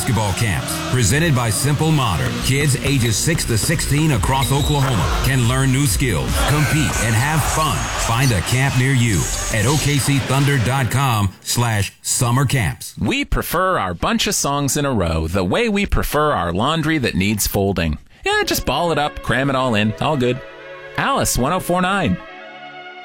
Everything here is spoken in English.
basketball camps presented by Simple Modern. Kids ages 6 to 16 across Oklahoma can learn new skills, compete, and have fun. Find a camp near you at okcthunder.com/summer camps. We prefer our bunch of songs in a row the way we prefer our laundry that needs folding. Yeah, just ball it up, cram it all in, all good. Alice 1049.